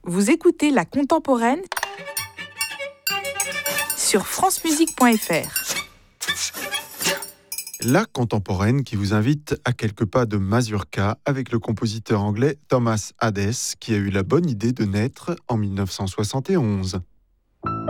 Vous écoutez La Contemporaine sur francemusique.fr. La Contemporaine qui vous invite à quelques pas de Mazurka avec le compositeur anglais Thomas Hadès qui a eu la bonne idée de naître en 1971.